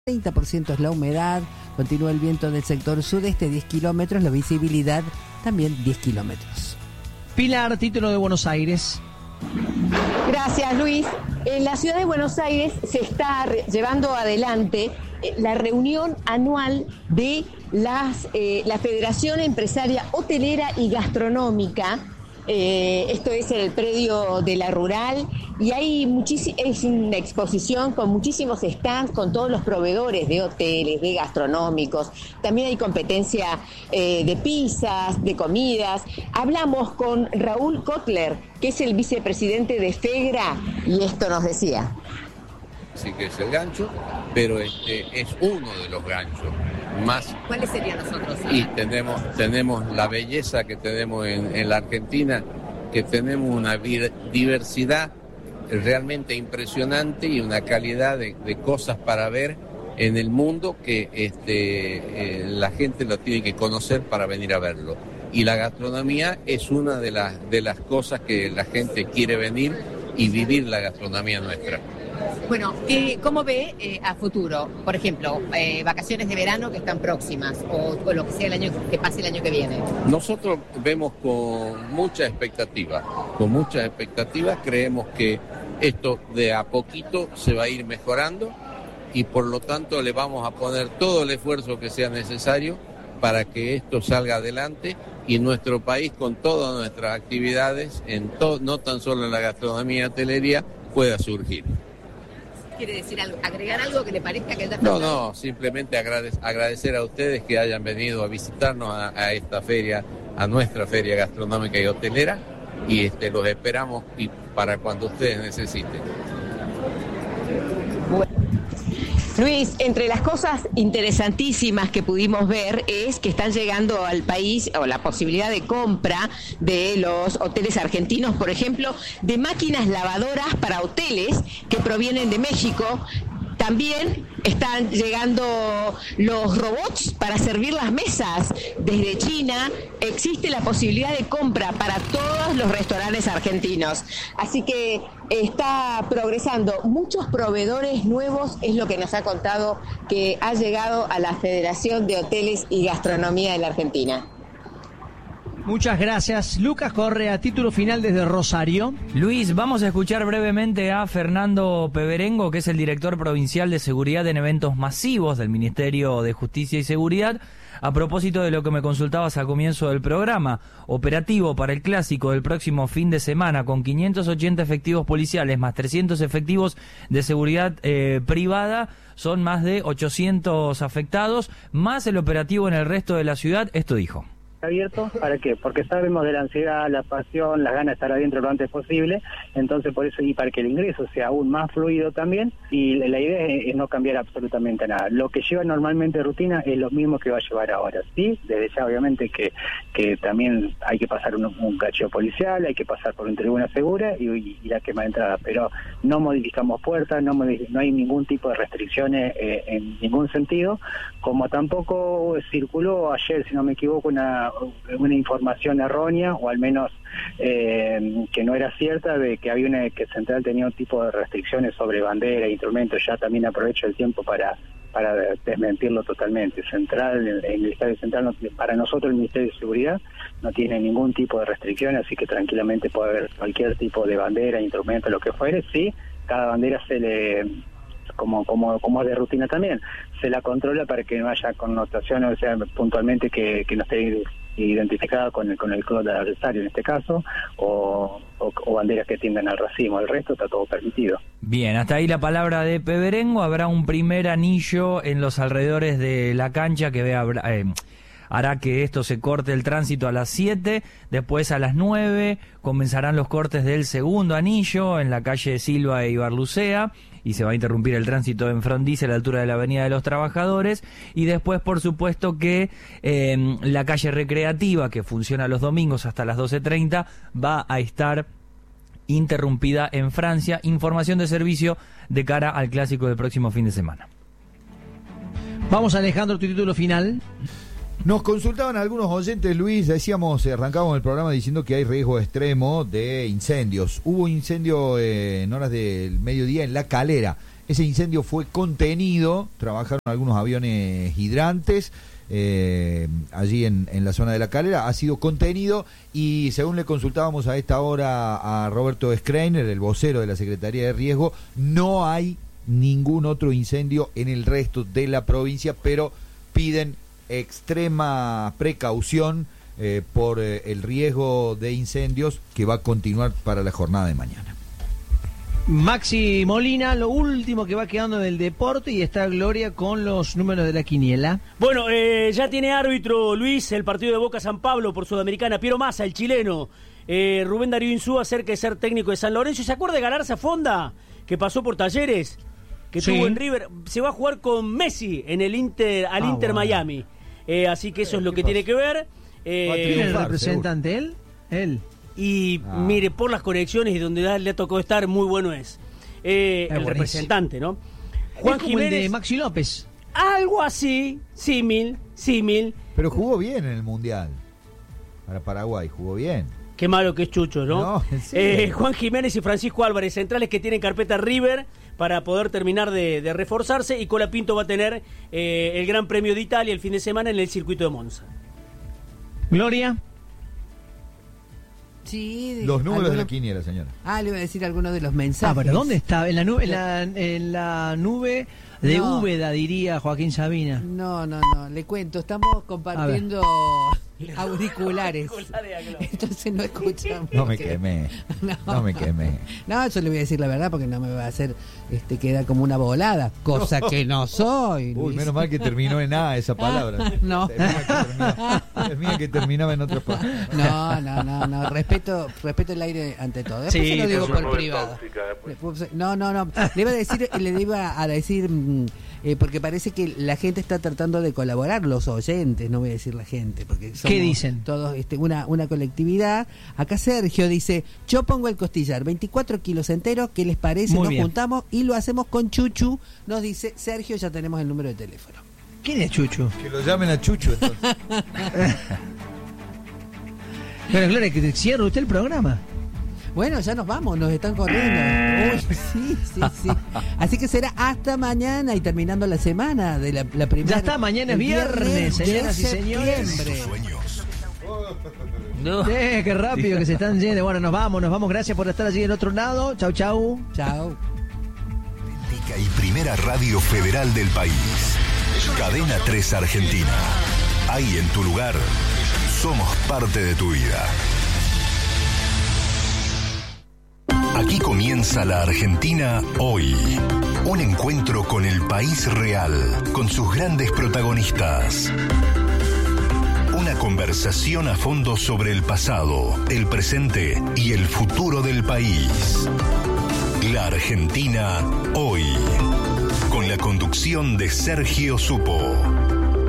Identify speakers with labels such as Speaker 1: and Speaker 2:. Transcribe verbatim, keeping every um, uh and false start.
Speaker 1: treinta por ciento es la humedad, continúa el viento del sector sudeste diez kilómetros, la visibilidad también diez kilómetros.
Speaker 2: Pilar, título de Buenos Aires.
Speaker 3: Gracias, Luis. En la ciudad de Buenos Aires se está re- llevando adelante eh, la reunión anual de las, eh, la Federación Empresaria Hotelera y Gastronómica. Eh, esto es en el predio de la Rural y hay muchísimo, es una exposición con muchísimos stands con todos los proveedores de hoteles, de gastronómicos. También hay competencia eh, de pizzas, de comidas. Hablamos con Raúl Kotler, que es el vicepresidente de FEGRA, y esto nos decía.
Speaker 4: Sí que es el gancho, pero este es uno de los ganchos más.
Speaker 3: ¿Cuáles serían los otros?
Speaker 4: Y tenemos tenemos la belleza que tenemos en, en la Argentina, que tenemos una vir- diversidad realmente impresionante y una calidad de, de cosas para ver en el mundo que este eh, la gente lo tiene que conocer para venir a verlo. Y la gastronomía es una de las de las cosas que la gente quiere venir y vivir la gastronomía nuestra.
Speaker 5: Bueno, eh, ¿cómo ve eh, a futuro? Por ejemplo, eh, vacaciones de verano que están próximas o, o lo que sea el año que pase el año que viene.
Speaker 4: Nosotros vemos con mucha expectativa, con muchas expectativas, creemos que esto de a poquito se va a ir mejorando y por lo tanto le vamos a poner todo el esfuerzo que sea necesario para que esto salga adelante y nuestro país con todas nuestras actividades, en to- no tan solo en la gastronomía y hotelería, pueda surgir.
Speaker 5: ¿Quiere decir algo, agregar algo que le parezca que está
Speaker 4: No,
Speaker 5: faltando?
Speaker 4: no, simplemente agrade- agradecer a ustedes que hayan venido a visitarnos a, a esta feria, a nuestra feria gastronómica y hotelera, y este, los esperamos y para cuando ustedes necesiten.
Speaker 3: Luis, entre las cosas interesantísimas que pudimos ver es que están llegando al país, o la posibilidad de compra de los hoteles argentinos, por ejemplo, de máquinas lavadoras para hoteles que provienen de México. También están llegando los robots para servir las mesas desde China. Existe la posibilidad de compra para todos los restaurantes argentinos. Así que está progresando. Muchos proveedores nuevos es lo que nos ha contado que ha llegado a la Federación de Hoteles y Gastronomía de la Argentina.
Speaker 2: Muchas gracias. Lucas Correa, título final desde Rosario.
Speaker 6: Luis, vamos a escuchar brevemente a Fernando Peberengo, que es el director provincial de seguridad en eventos masivos del Ministerio de Justicia y Seguridad, a propósito de lo que me consultabas al comienzo del programa. Operativo para el clásico del próximo fin de semana, con quinientos ochenta efectivos policiales más trescientos efectivos de seguridad eh, privada, son más de ochocientos afectados, más el operativo en el resto de la ciudad. Esto dijo.
Speaker 7: Abierto, ¿para qué? Porque sabemos de la ansiedad, la pasión, las ganas de estar adentro lo antes posible, entonces por eso, y para que el ingreso sea aún más fluido también, y la idea es, es no cambiar absolutamente nada. Lo que lleva normalmente rutina es lo mismo que va a llevar ahora, ¿sí? Desde ya obviamente que que también hay que pasar un, un cacheo policial, hay que pasar por una tribuna segura y, y, y la quema de entrada, pero no modificamos puertas, no, modific- no hay ningún tipo de restricciones eh, en ningún sentido, como tampoco circuló ayer, si no me equivoco, una una información errónea, o al menos eh, que no era cierta, de que había una que Central tenía un tipo de restricciones sobre bandera e instrumentos. Ya también aprovecho el tiempo para para desmentirlo totalmente. Central, el, el Ministerio Central, no, para nosotros el Ministerio de Seguridad no tiene ningún tipo de restricciones, así que tranquilamente puede haber cualquier tipo de bandera, instrumento, lo que fuere. Sí, cada bandera se le... como como como es de rutina también, se la controla para que no haya connotaciones, o sea, puntualmente que, que no esté identificada con el con el color del adversario en este caso, o, o, o banderas que tiendan al racismo. El resto está todo permitido.
Speaker 6: Bien, hasta ahí la palabra de Peberengo. Habrá un primer anillo en los alrededores de la cancha que vea... Eh, hará que esto se corte el tránsito a las siete, después a las nueve comenzarán los cortes del segundo anillo en la calle Silva e Ibarlucea, y se va a interrumpir el tránsito en Frondizi a la altura de la Avenida de los Trabajadores, y después por supuesto que eh, la calle Recreativa, que funciona los domingos hasta las doce treinta, va a estar interrumpida en Francia. Información de servicio de cara al clásico del próximo fin de semana.
Speaker 2: Vamos, Alejandro, tu título final.
Speaker 8: Nos consultaban algunos oyentes, Luis, decíamos, arrancamos el programa diciendo que hay riesgo extremo de incendios. Hubo incendio eh, en horas del mediodía en La Calera. ese incendio fue contenido, trabajaron algunos aviones hidrantes eh, allí en, en la zona de La Calera, ha sido contenido y según le consultábamos a esta hora a Roberto Schreiner, el vocero de la Secretaría de Riesgo, no hay ningún otro incendio en el resto de la provincia, pero piden extrema precaución eh, por eh, el riesgo de incendios que va a continuar para la jornada de mañana.
Speaker 2: Maxi Molina, lo último que va quedando del deporte, y está Gloria con los números de la quiniela.
Speaker 9: Bueno, eh, ya tiene árbitro Luis el partido de Boca San Pablo por Sudamericana. Piero Massa, el chileno. Eh, Rubén Darío Insúa, cerca de ser técnico de San Lorenzo. ¿Se acuerda de Galarza Fonda, que pasó por Talleres, que sí. tuvo en River? Se va a jugar con Messi en el Inter, al ah, Inter bueno. Miami. Eh, así que eso eh, es lo que pasa? tiene que ver. Eh,
Speaker 2: ¿Quién es el representante? ¿Él? Él.
Speaker 9: Y ah. mire, por las conexiones y donde le tocó estar, muy bueno es. Eh, el buenísimo. representante, ¿no?
Speaker 2: Juan es como Jiménez. El de Maxi López.
Speaker 9: Algo así, símil, símil.
Speaker 8: Pero jugó bien en el Mundial. Para Paraguay, jugó bien.
Speaker 9: Qué malo que es Chucho, ¿no?
Speaker 8: no
Speaker 9: eh, Juan Jiménez y Francisco Álvarez, centrales que tienen carpeta River para poder terminar de, de reforzarse. Y Colapinto va a tener eh, el Gran Premio de Italia el fin de semana en el circuito de Monza.
Speaker 2: Gloria.
Speaker 1: Sí, de,
Speaker 8: los números
Speaker 1: algunos...
Speaker 8: de la quiniela, señora.
Speaker 1: Ah, le iba a decir algunos de los mensajes.
Speaker 2: Ah, pero ¿dónde está? En la nube, en la, en la nube de no. Úbeda, diría Joaquín Sabina.
Speaker 1: No, no, no, le cuento, estamos compartiendo auriculares. Entonces no escuchamos.
Speaker 8: No me quemé. No. no me quemé.
Speaker 1: No, yo le voy a decir la verdad porque no me va a hacer este queda como una volada, cosa no. que no soy.
Speaker 8: Uy, menos mal que terminó en A esa palabra.
Speaker 1: No.
Speaker 8: Termina que terminaba en otra palabra.
Speaker 1: No, no, no, no, respeto, respeto el aire ante todo. Después sí, se lo digo por privado. No, no, no. Le iba a decir, le iba a decir eh, porque parece que la gente está tratando de colaborar, los oyentes, no voy a decir la gente, porque somos
Speaker 2: ¿qué dicen?
Speaker 1: Todos este, una, una colectividad. Acá Sergio dice, yo pongo el costillar, veinticuatro kilos enteros, ¿qué les parece? Muy Nos bien. juntamos y lo hacemos con Chuchu, nos dice Sergio, ya tenemos el número de teléfono.
Speaker 2: ¿Quién es Chuchu?
Speaker 8: Que lo llamen a Chuchu entonces.
Speaker 2: Bueno, Gloria, que cierre usted el programa.
Speaker 1: Bueno, ya nos vamos, nos están corriendo. Uy, sí, sí, sí. Así que será hasta mañana y terminando la semana de la, la primera.
Speaker 2: Ya está, mañana es viernes, señoras y señores. No. Eh, qué rápido que se están yendo. Bueno, nos vamos, nos vamos. Gracias por estar allí del otro lado. Chau, chau.
Speaker 1: Chau.
Speaker 10: Y primera radio federal del país. Cadena tres Argentina. Ahí en tu lugar. Somos parte de tu vida. Aquí comienza la Argentina hoy. Un encuentro con el país real, con sus grandes protagonistas. Una conversación a fondo sobre el pasado, el presente y el futuro del país. La Argentina hoy. Con la conducción de Sergio Supo.